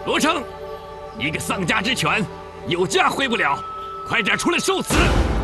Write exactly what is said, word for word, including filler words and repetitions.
罗成，你个丧家之犬，有家回不了，快点出来受死！